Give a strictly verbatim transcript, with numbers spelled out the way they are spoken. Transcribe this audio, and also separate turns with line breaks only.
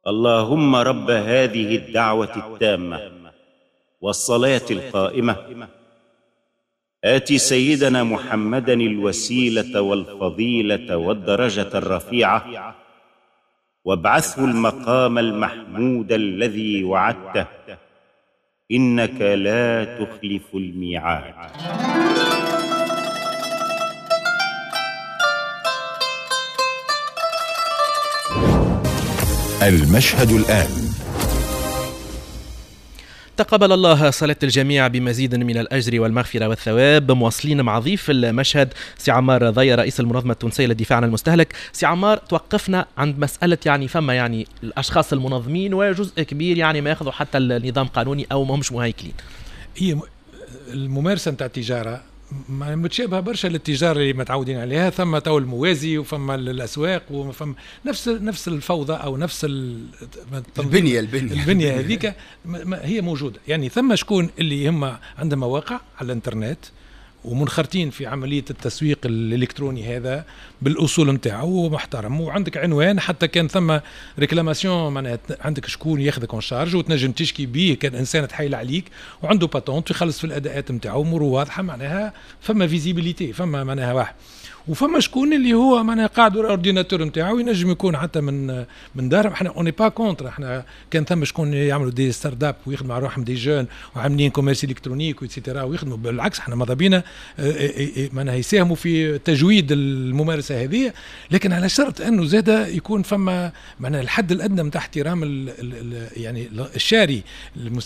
اللهم رب هذه الدعوة التامة والصلاة القائمة آت سيدنا محمدا الوسيلة والفضيلة والدرجة الرفيعة وابعثه المقام المحمود الذي وعدته إنك لا تخلف الميعاد.
المشهد الآن.
تقبل الله صلاة الجميع بمزيد من الأجر والمغفرة والثواب. مواصلين مع ضيف المشهد سي عمار ضيا رئيس المنظمة التونسية للدفاع عن المستهلك. سي عمار، توقفنا عند مسألة يعني فما يعني الأشخاص المنظمين وجزء كبير يعني ما يأخذوا حتى النظام قانوني أو ما همش مهيكلين.
هي الممارسة نتاع التجارة متشابهه برشا للتجاره اللي متعودين عليها، ثم تو الموازي وفما الاسواق وفما نفس نفس الفوضى او نفس
البنيه البنيه
البنيه هذيك هي موجوده. يعني ثم شكون اللي هم عندهم مواقع على الانترنت ومنخرطين في عمليه التسويق الالكتروني هذا بالاصول نتاعو محترم، وعندك عنوان حتى كان ثم ريكلاماسيون معناها عندك شكون ياخذك اون شارج وتنجم تشكي بيه، كان انسان تحايل عليك وعنده باتونت ويخلص في الاداءات نتاعو امور واضحه، معناها فما فيزيبيليتي، فما معناها واحد. وفما شكون اللي هو معناها قاعد ورا الاورديناتور نتاعو ينجم يكون حتى من من دارهم. احنا اوني با كونتر، احنا كان ثم شكون يعملوا دي ستارت اب ويخدموا على روحهم دي جون وعاملين كوميرس الكترونيك وإتسيتيرا ويخدموا، بالعكس احنا ماذا بينا معناها يساهموا في تجويد الممارسه هذه، لكن على شرط انه زاد يكون فما معناها الحد الادنى من احترام يعني الشاري